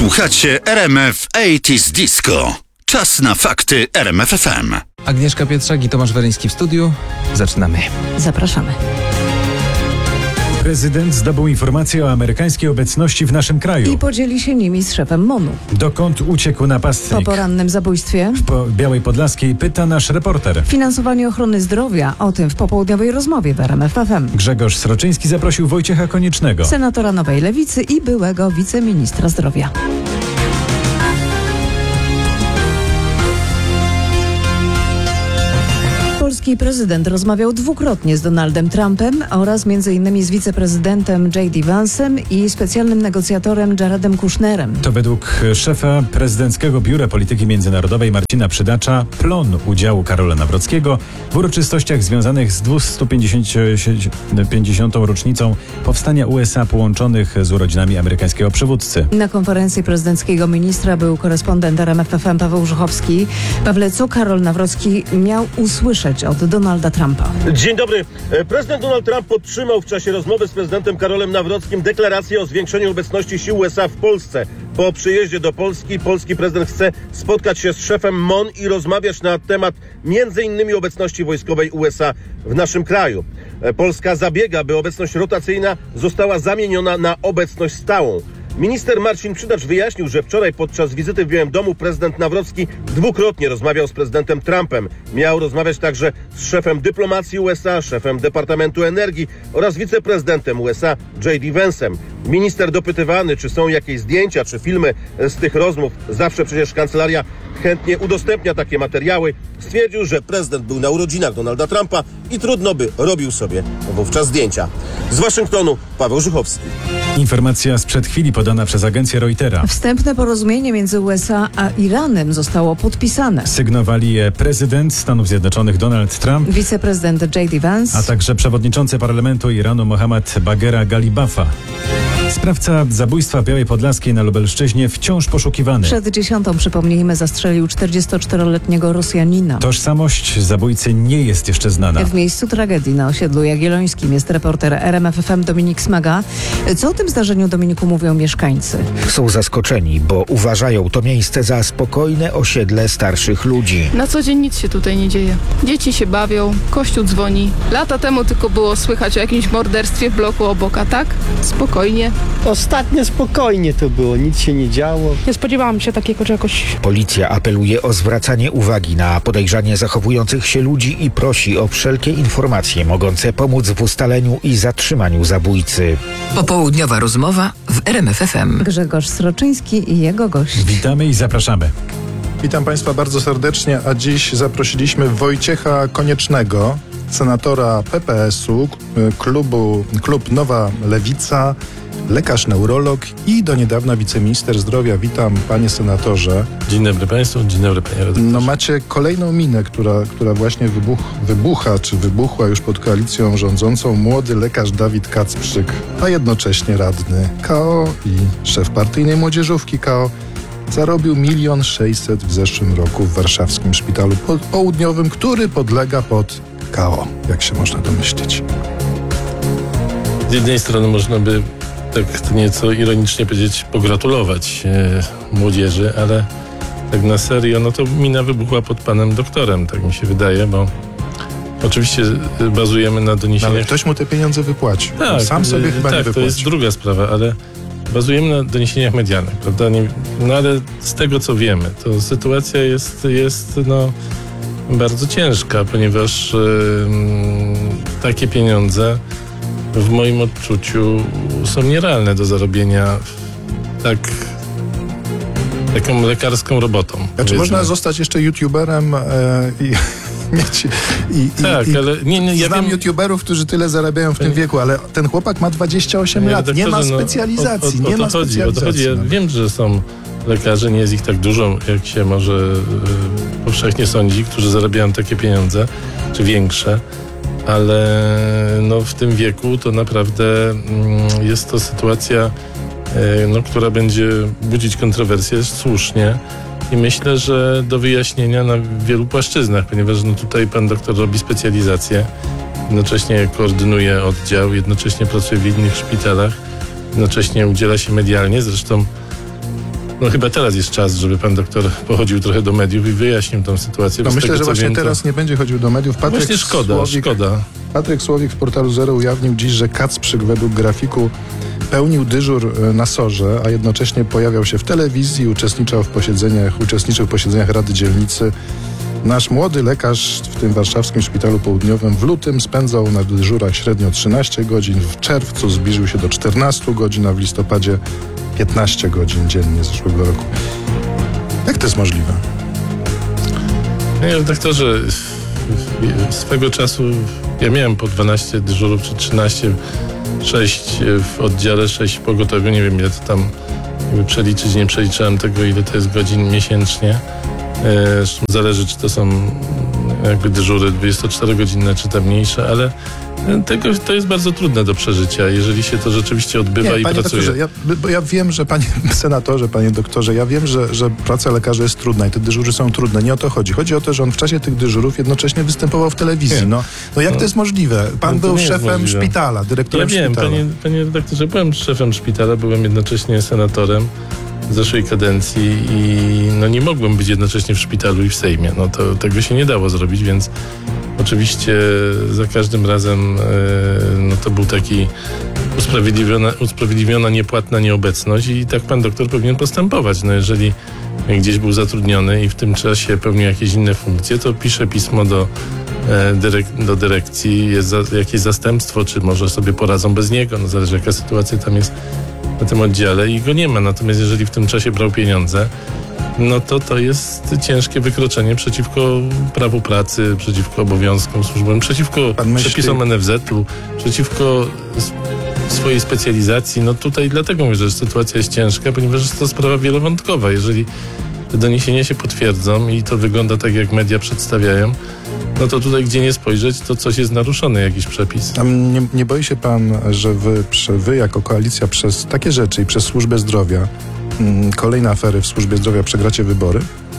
Słuchacie RMF 80s Disco. Czas na fakty RMF FM. Agnieszka Pietrzak i Tomasz Weryński w studiu. Zaczynamy. Zapraszamy. Prezydent zdobył informacje o amerykańskiej obecności w naszym kraju. I podzieli się nimi z szefem MON-u. Dokąd uciekł napastnik? Po porannym zabójstwie. W Białej Podlaskiej pyta nasz reporter. Finansowanie ochrony zdrowia. O tym w popołudniowej rozmowie w RMF FM. Grzegorz Sroczyński zaprosił Wojciecha Koniecznego, Senatora Nowej Lewicy i byłego wiceministra zdrowia. Polski prezydent rozmawiał dwukrotnie z Donaldem Trumpem oraz m.in. z wiceprezydentem J.D. Vance'em i specjalnym negocjatorem Jaredem Kushnerem. To według szefa Prezydenckiego Biura Polityki Międzynarodowej Marcina Przydacza plon udziału Karola Nawrockiego w uroczystościach związanych z 250. rocznicą powstania USA połączonych z urodzinami amerykańskiego przywódcy. Na konferencji prezydenckiego ministra był korespondent RMF FM Paweł Żuchowski. Pawle, co Karol Nawrocki miał usłyszeć od Donalda Trumpa? Dzień dobry. Prezydent Donald Trump podtrzymał w czasie rozmowy z prezydentem Karolem Nawrockim deklarację o zwiększeniu obecności sił USA w Polsce. Po przyjeździe do Polski polski prezydent chce spotkać się z szefem MON i rozmawiać na temat m.in. obecności wojskowej USA w naszym kraju. Polska zabiega, by obecność rotacyjna została zamieniona na obecność stałą. Minister Marcin Przydacz wyjaśnił, że wczoraj podczas wizyty w Białym Domu prezydent Nawrocki dwukrotnie rozmawiał z prezydentem Trumpem. Miał rozmawiać także z szefem dyplomacji USA, szefem Departamentu Energii oraz wiceprezydentem USA J.D. Vance'em. Minister dopytywany, czy są jakieś zdjęcia czy filmy z tych rozmów, zawsze przecież kancelaria chętnie udostępnia takie materiały, stwierdził, że prezydent był na urodzinach Donalda Trumpa i trudno by robił sobie wówczas zdjęcia. Z Waszyngtonu Paweł Żuchowski. Informacja sprzed chwili podana przez agencję Reutera. Wstępne porozumienie między USA a Iranem zostało podpisane. Sygnowali je prezydent Stanów Zjednoczonych Donald Trump, Wiceprezydent J.D. Vance, a także przewodniczący parlamentu Iranu Mohammad Baghera Ghalibafa. Sprawca zabójstwa w Białej Podlaskiej na Lubelszczyźnie wciąż poszukiwany. Przed 10 przypomnijmy, zastrzelił 44-letniego Rosjanina. Tożsamość zabójcy nie jest jeszcze znana. W miejscu tragedii na osiedlu Jagiellońskim jest reporter RMF FM Dominik Smaga. Co o tym zdarzeniu, Dominiku, mówią mieszkańcy? Są zaskoczeni, bo uważają to miejsce za spokojne osiedle starszych ludzi. Na co dzień nic się tutaj nie dzieje. Dzieci się bawią, kościół dzwoni. Lata temu tylko było słychać o jakimś morderstwie w bloku obok, a tak? Spokojnie. Ostatnio spokojnie to było, nic się nie działo. Nie spodziewałam się takiego czegoś. Policja apeluje o zwracanie uwagi na podejrzanie zachowujących się ludzi i prosi o wszelkie informacje mogące pomóc w ustaleniu i zatrzymaniu zabójcy. Popołudniowa rozmowa w RMF FM. Grzegorz Sroczyński i jego gość. Witamy i zapraszamy. Witam Państwa bardzo serdecznie, a dziś zaprosiliśmy Wojciecha Koniecznego, senatora PPS-u, klub Nowa Lewica, lekarz neurolog i do niedawna wiceminister zdrowia. Witam, panie senatorze. Dzień dobry państwu, dzień dobry panie redaktorze. No macie kolejną minę, która właśnie wybuchła już pod koalicją rządzącą. Młody lekarz Dawid Kacprzyk, a jednocześnie radny KO i szef partyjnej młodzieżówki KO zarobił 1 600 000 w zeszłym roku w warszawskim szpitalu południowym, który podlega pod KO, jak się można domyślić. Z jednej strony można by tak nieco ironicznie powiedzieć, pogratulować młodzieży, ale tak na serio, no to mina wybuchła pod panem doktorem, tak mi się wydaje, bo oczywiście bazujemy na doniesieniach... Ale ktoś mu te pieniądze wypłacił. Tak, sam sobie chyba nie wypłacił. To jest druga sprawa, ale bazujemy na doniesieniach medialnych, prawda? No ale z tego, co wiemy, to sytuacja jest bardzo ciężka, ponieważ takie pieniądze w moim odczuciu są nierealne do zarobienia taką lekarską robotą. Znaczy można zostać jeszcze youtuberem ale ja znam youtuberów, którzy tyle zarabiają w tym wieku, ale ten chłopak ma 28 lat, nie ma specjalizacji. O to chodzi. Ja wiem, że są lekarze, nie jest ich tak dużo, jak się może powszechnie sądzi, którzy zarabiają takie pieniądze, czy większe. Ale w tym wieku to naprawdę jest to sytuacja, która będzie budzić kontrowersje słusznie i myślę, że do wyjaśnienia na wielu płaszczyznach, ponieważ tutaj pan doktor robi specjalizację, jednocześnie koordynuje oddział, jednocześnie pracuje w innych szpitalach, jednocześnie udziela się medialnie, zresztą no chyba teraz jest czas, żeby pan doktor pochodził trochę do mediów i wyjaśnił tą sytuację. No bo z myślę, tego, że co właśnie wiem, teraz nie będzie chodził do mediów. Właśnie szkoda. Patryk Słowik w portalu Zero ujawnił dziś, że Kacprzyk według grafiku pełnił dyżur na SOR-ze, a jednocześnie pojawiał się w telewizji, uczestniczył w posiedzeniach Rady Dzielnicy. Nasz młody lekarz w tym warszawskim szpitalu południowym w lutym spędzał na dyżurach średnio 13 godzin, w czerwcu zbliżył się do 14 godzin, a w listopadzie 15 godzin dziennie zeszłego roku. Jak to jest możliwe? Panie redaktorze, swego czasu ja miałem po 12 dyżurów, czy 13, 6 w oddziale, 6 w pogotowiu. Nie wiem, ile to tam przeliczyć, nie przeliczyłem tego, ile to jest godzin miesięcznie. Zresztą zależy, czy to są jakby dyżury 24-godzinne, czy te mniejsze, ale to jest bardzo trudne do przeżycia, jeżeli się to rzeczywiście odbywa i panie pracuje. Doktorze, ja wiem, że panie senatorze, panie doktorze, ja wiem, że praca lekarza jest trudna i te dyżury są trudne. Nie o to chodzi. Chodzi o to, że on w czasie tych dyżurów jednocześnie występował w telewizji. No jak to jest możliwe? Pan był szefem szpitala, dyrektorem szpitala. Panie redaktorze, byłem szefem szpitala, byłem jednocześnie senatorem w zeszłej kadencji i no nie mogłem być jednocześnie w szpitalu i w Sejmie. No tego się nie dało zrobić, więc oczywiście za każdym razem no to był taki usprawiedliwiona niepłatna nieobecność i tak pan doktor powinien postępować. No jeżeli gdzieś był zatrudniony i w tym czasie pełnił jakieś inne funkcje, to pisze pismo do dyrekcji, jest jakieś zastępstwo, czy może sobie poradzą bez niego, no zależy jaka sytuacja tam jest na tym oddziale i go nie ma. Natomiast jeżeli w tym czasie brał pieniądze, no to jest ciężkie wykroczenie przeciwko prawu pracy, przeciwko obowiązkom służbowym, przeciwko przepisom NFZ-u, przeciwko swojej specjalizacji. No tutaj dlatego mówię, że sytuacja jest ciężka, ponieważ jest to sprawa wielowątkowa. Jeżeli te doniesienia się potwierdzą i to wygląda tak, jak media przedstawiają, no to tutaj, gdzie nie spojrzeć, to coś jest naruszony, jakiś przepis. A nie boi się pan, że wy jako koalicja przez takie rzeczy i przez służbę zdrowia, kolejne afery w służbie zdrowia, przegracie wybory?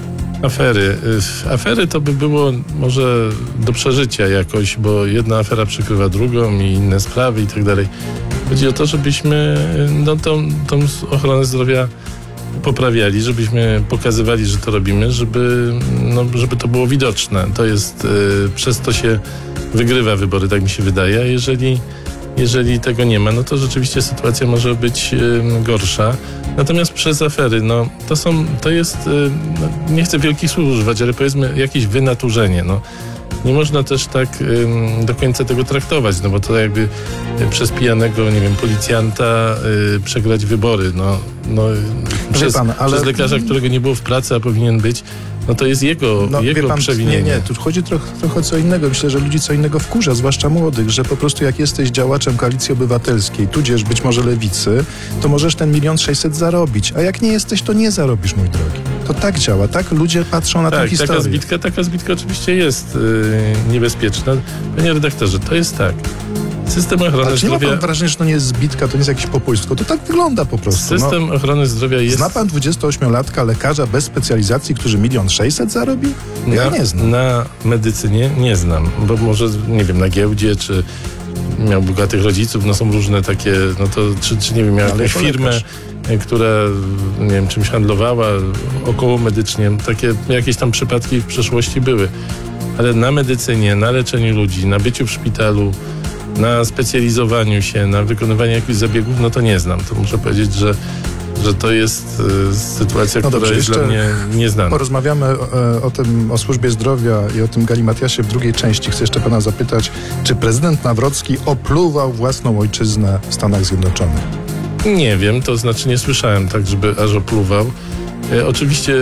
Afery to by było może do przeżycia jakoś, bo jedna afera przykrywa drugą i inne sprawy i tak dalej. Chodzi o to, żebyśmy tą ochronę zdrowia poprawiali, żebyśmy pokazywali, że to robimy, żeby to było widoczne. To jest, przez to się wygrywa wybory, tak mi się wydaje. A jeżeli tego nie ma, no to rzeczywiście sytuacja może być gorsza. Natomiast przez afery, to jest, nie chcę wielkich słów używać, ale powiedzmy jakieś wynaturzenie. Nie można też tak do końca tego traktować, bo to jakby przez pijanego, nie wiem, policjanta przegrać wybory. Przez lekarza, którego nie było w pracy, a powinien być, no to jest jego przewinienie. Nie, tu chodzi trochę o co innego. Myślę, że ludzi co innego wkurza, zwłaszcza młodych, że po prostu jak jesteś działaczem Koalicji Obywatelskiej, tudzież być może Lewicy, to możesz ten 1 600 000 zarobić, a jak nie jesteś, to nie zarobisz, mój drogi. To tak działa, tak ludzie patrzą na tę historię. Taka zbitka oczywiście jest niebezpieczna. Panie redaktorze, to jest tak. System ochrony zdrowia... nie ma pan wrażenia, że to nie jest zbitka, to nie jest jakieś populstwo. To tak wygląda po prostu. System ochrony zdrowia jest... Zna pan 28-latka lekarza bez specjalizacji, który 1 600 000 zarobił? Ja nie znam. Na medycynie nie znam, bo może, nie wiem, na giełdzie, czy miał bogatych rodziców, są różne takie, czy nie wiem, miał jakąś firmę, która, nie wiem, czymś handlowała około medycznie. Takie jakieś tam przypadki w przeszłości były. Ale na medycynie, na leczeniu ludzi, na byciu w szpitalu, na specjalizowaniu się, na wykonywaniu jakichś zabiegów, to nie znam. To muszę powiedzieć, że to jest sytuacja, która jest dla mnie nieznana. Porozmawiamy o służbie zdrowia i o tym galimatiasie w drugiej części. Chcę jeszcze pana zapytać, czy prezydent Nawrocki opluwał własną ojczyznę w Stanach Zjednoczonych? Nie wiem, to znaczy nie słyszałem tak, żeby aż opluwał. Oczywiście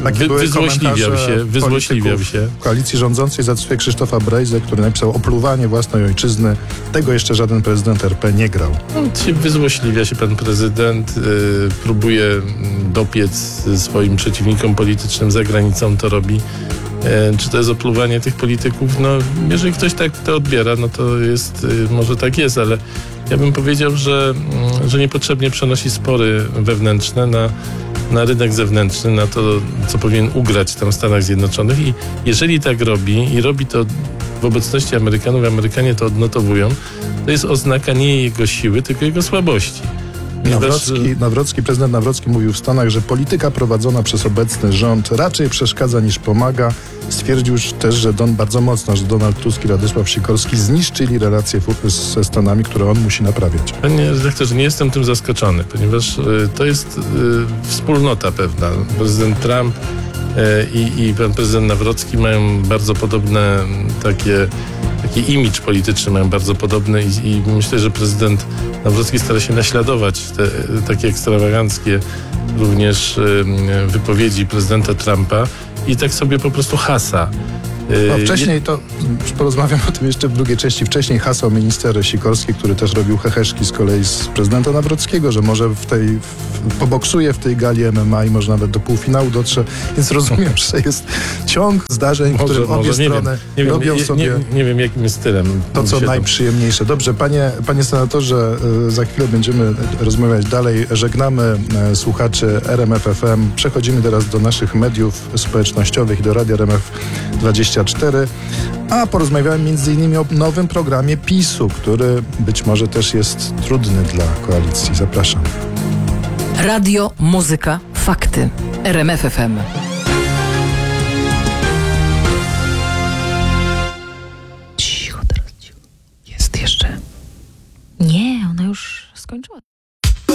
wyzłośliwiał się. W koalicji rządzącej zacytuję Krzysztofa Brejzę, który napisał: opluwanie własnej ojczyzny. Tego jeszcze żaden prezydent RP nie grał. Wyzłośliwia się pan prezydent, próbuje dopiec swoim przeciwnikom politycznym za granicą, to robi. Czy to jest opluwanie tych polityków? Jeżeli ktoś tak to odbiera, to jest, może tak jest, ale ja bym powiedział, że niepotrzebnie przenosi spory wewnętrzne na rynek zewnętrzny, na to, co powinien ugrać tam w Stanach Zjednoczonych i jeżeli tak robi i robi to w obecności Amerykanów, Amerykanie to odnotowują, to jest oznaka nie jego siły, tylko jego słabości. Prezydent Nawrocki mówił w Stanach, że polityka prowadzona przez obecny rząd raczej przeszkadza niż pomaga. Stwierdził też, że bardzo mocno, że Donald Tusk i Radosław Sikorski zniszczyli relacje ze Stanami, które on musi naprawiać. Panie redaktorze, nie jestem tym zaskoczony, ponieważ to jest wspólnota pewna. Prezydent Trump i pan prezydent Nawrocki mają bardzo podobne taki imidż polityczny, mają bardzo podobny i myślę, że prezydent Nawrocki stara się naśladować te takie ekstrawaganckie również wypowiedzi prezydenta Trumpa i tak sobie po prostu hasa. Wcześniej to, porozmawiam o tym jeszcze w drugiej części, wcześniej hasał minister Sikorski, który też robił heheszki z kolei z prezydenta Nawrockiego, że może poboksuje w tej gali MMA i może nawet do półfinału dotrze, więc rozumiem, że jest ciąg zdarzeń, w którym obie strony robią sobie nie wiem jakim stylem. To, co najprzyjemniejsze. Dobrze, panie senatorze, za chwilę będziemy rozmawiać dalej. Żegnamy słuchaczy RMF FM. Przechodzimy teraz do naszych mediów społecznościowych i do Radia RMF 24, a porozmawiałem m.in. o nowym programie PiS-u, który być może też jest trudny dla koalicji. Zapraszam. Radio, muzyka, fakty. RMF FM. Cicho teraz, cicho. Jest jeszcze. Nie, ona już skończyła.